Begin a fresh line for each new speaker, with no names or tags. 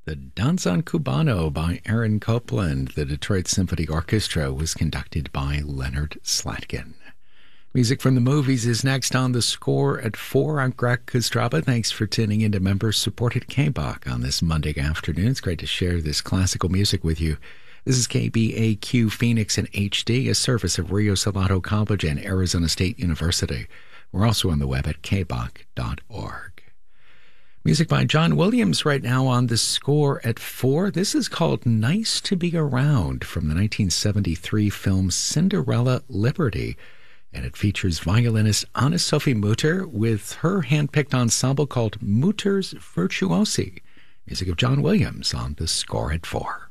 The Danzan Cubano by Aaron Copland. The Detroit Symphony Orchestra was conducted by Leonard Slatkin. Music from the movies is next on The Score at 4. I'm Greg Kostraba. Thanks for tuning in to member-supported KBOK on this Monday afternoon. It's great to share this classical music with you. This is KBAQ Phoenix in HD, a service of Rio Salado College and Arizona State University. We're also on the web at kbok.org. Music by John Williams right now on The Score at 4. This is called Nice to Be Around from the 1973 film Cinderella Liberty. And it features violinist Anna-Sophie Mutter with her hand-picked ensemble called Mutter's Virtuosi. Music of John Williams on The Score at 4.